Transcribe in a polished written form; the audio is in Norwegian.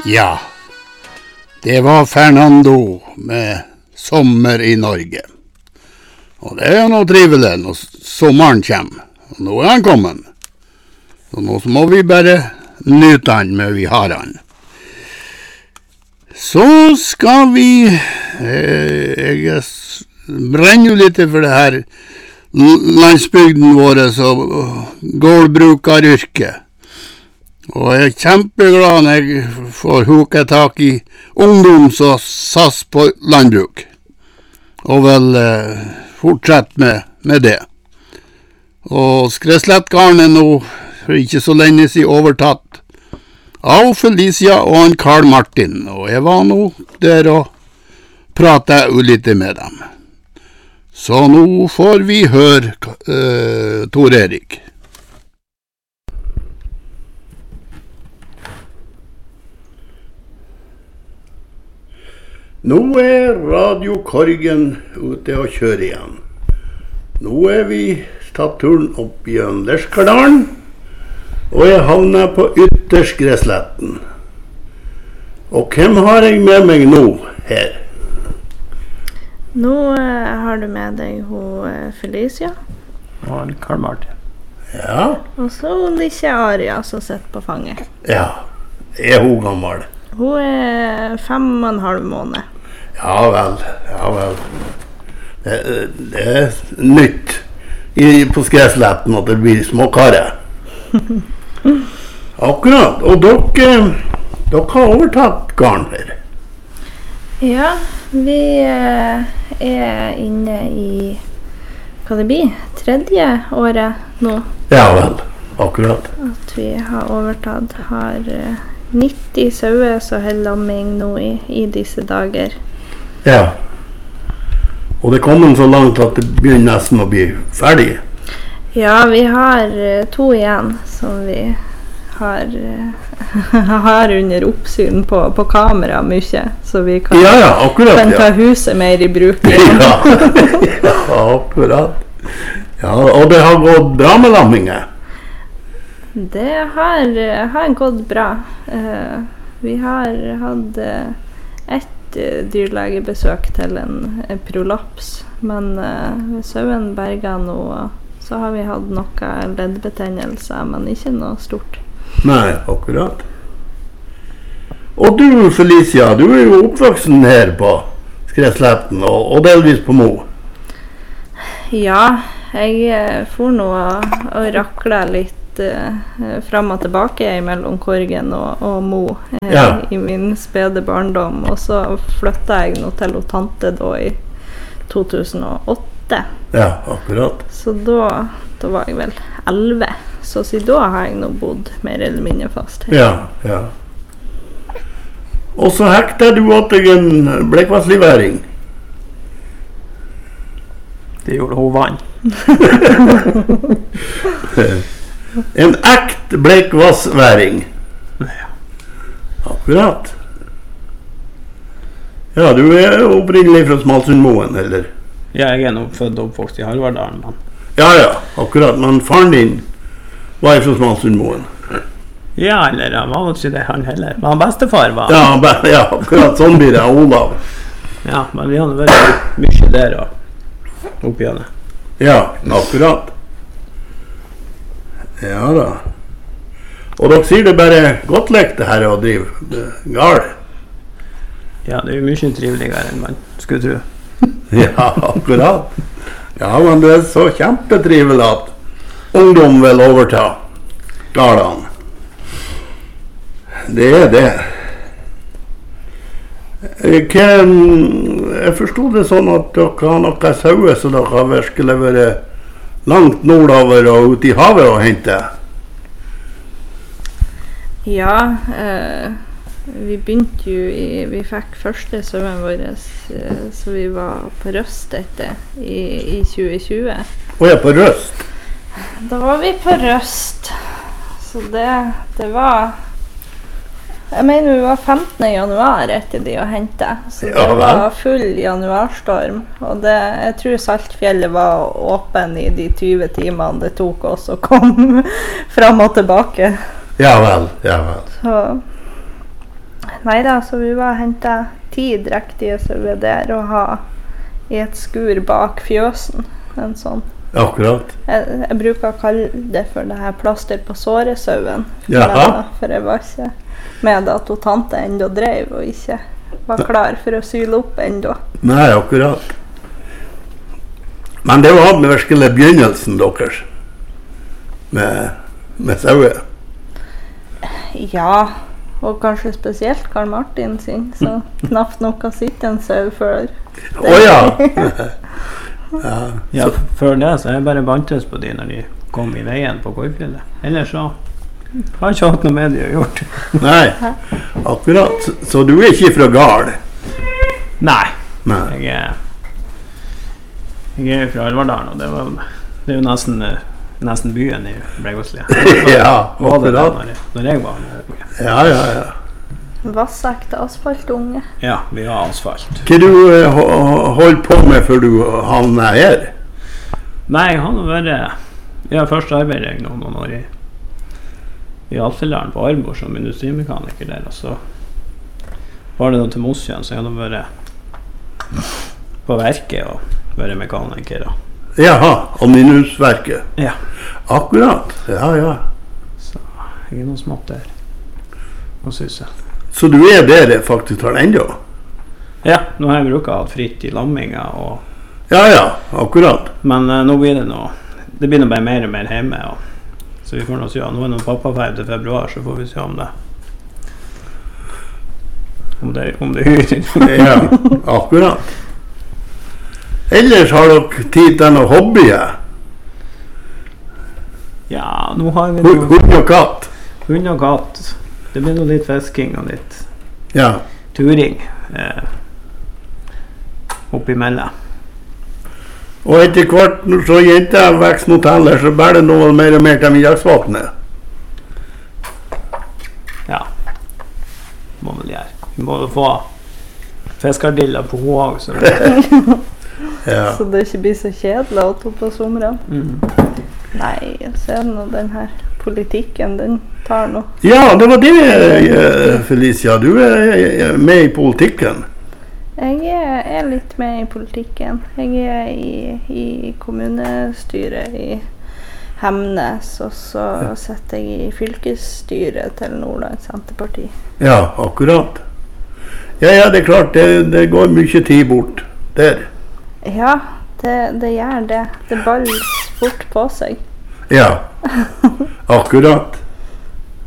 Ja, det var Fernando med Sommer i Norge. Og det er noe trivelig når sommeren kommer. Og nå er han kommet. Så nå må vi bare nyte han med vi har han. Så skal vi... jeg brenner jo litt for det her landsbygden vår og gårdbrukeryrket. Og jeg er kjempeglad når jeg får huket tak i ungdom som sass på landbruk. Og vel fortsette med det. Og Skreslettgarden er nå for ikke så lenge siden overtatt av Felicia og han Karl Martin. Og jeg var nå der og pratet litt med dem. Så nå får vi høre Tor Erik. Nå er Radio Korgen ute og kjører igjen. Nå er vi tatt turen opp i Lerskardalen, og jeg havner på Ytterskresletten. Og hvem har jeg med meg nå her? Nå har du med deg Felicia. Og Karl Martin. Ja. Og så lille Aria som sitter på fanget. Ja, er hun gammel? Hun er 5,5 måneder. Ja vel. Det er nytt på Skresletten at det blir småkare. Akkurat, og dere har overtatt garden her. Ja, vi er inne i, hva det blir, 3. året nå. Ja vel, akkurat. At vi har overtatt, har 90 sauer som holder lamming nå i disse dager. Ja, og det kommer så langt at det begynner nesten å bli ferdig. Ja, vi har 2 igjen som vi har under oppsyn på kamera mye, så vi kan, akkurat, kan ta huset mer i bruk. Ja, akkurat. Ja, og det har gått bra med lamminget? Det har gått bra. Vi har hatt et dyrlegebesøk til en prolaps, men sauen berget nå, så har vi hatt noe leddbetennelse, men ikke noe stort. Nei, akkurat. Og du, Felicia, du er jo oppvoksen her på Skresletten, og delvis på Mo. Ja, jeg får nå å rakle litt fram og tilbake mellom Korgen og Mo i min spede barndom, og så flyttet jeg nå til tante da i 2008. Ja, akkurat. Så da var jeg vel 11, så siden da har jeg nå bodd mer eller mindre fast her. Ja. Og så hekter du åt deg en blekkvassliværing. Det gjorde hun vann. En ekt blekkvassværing. Ja. Akkurat. Ja, du er opprinnelig fra Smalsundmoen, eller? Ja, jeg er nå født og oppvokst i Harvardalen, men... Ja, akkurat. Men faren din var fra Smalsundmoen. Ja, eller han var ikke det han heller. Men bestefar var... Ja, akkurat. Sånn blir det, Olav. Ja, men vi hadde vært mye der og oppi henne. Ja, akkurat. Ja da. Og dere sier det bare godt lekt det her å drive gard. Ja, det er jo mye triveligere enn man skulle tro. Ja, akkurat. Ja, men det er så kjempetrivelig at ungdom vil overta gardene. Det er det. Jeg forstod det sånn at dere har noen sauer så dere har virkelig vært langt nordover og ut i havet og hente. Ja, vi begynte jo vi fikk første sauen vår så vi var på Røst etter i 2020. Ja, på Røst? Da var vi på Røst, så det var... Jeg mener vi var 15. januar etter de å hente, så det var full januarstorm, og jeg tror Saltfjellet var åpen i de 20 timene det tok oss å komme fram og tilbake. Ja vel. Så Neida, så vi var hentet 10 drektige sauer der og ha i et skur bak fjøsen. En sånn. Akkurat. Jeg bruker å kalle det for det her plaster på såresauen. Jaha. For jeg var ikke med at hun tante enda drev og ikke var klar for å syle opp enda. Nei, akkurat. Men det var med virkelig begynnelsen deres. Med sauer. Ja, og kanskje spesielt Karl Martin sin, så knapt nok har sitt en sau før. Åja! Ja, før det så jeg bare bantes på de når de kom i veien på Gårdfjellet. Ellers så har jeg ikke hatt noe med de å gjort. Nei, akkurat. Så du er ikke fra Gard? Nei. Nei. Jeg er fra Alvardalen, og det er jo nesten byen i Bregåslia. Ja, akkurat. Når jeg var. Ja. Vassekte asfaltunge. Ja, vi har asfalt. Hva du holdt på med før du havnet her? Nei, jeg har vært... Jeg har først arbeidet noen år i Alfjellaren på Arbor som industrimekaniker der, og så var det noe til Mosjøen, så jeg har vært på verket og vært mekaniker. Jaha, Alminusverket. Ja. Akkurat, ja. Så jeg er noe smått der. Og syssel. Så du er der jeg faktisk har enda? Ja, nå har jeg brukt å ha fritt i lamminga og... Ja, akkurat. Men nå blir det noe... Det blir noe bare mer og mer hjemme, så vi får nå se. Nå er det noen pappaferie til februar, så får vi se om det... Om det hyrer. Ja, akkurat. Ellers har dere tid til noe hobbyer? Ja, nå har vi... Hund og katt? Hund og katt. Det blir noe litt fisking og litt turing oppimellom. Og etter hvert når så jenter vekst mot heller, så blir det noe mer og mer til middagsvåknet. Ja, må vel gjøre. Vi må få fiskardiller på hoag, så Ja. Så det ikke blir så kjedelig å ta på sommeren. Nei, så er det nå den her politikken, den tar nå. Ja, det var det, Felicia. Du er med i politikken. Jeg er litt med i politikken. Jeg er i kommunestyret i Hemnes, og så sitter jeg i fylkesstyret til Nordland Senterparti. Ja, akkurat. Ja, det er klart, det går mye tid bort der. Ja, det gjør det. Det baller fort på seg. Ja, akkurat.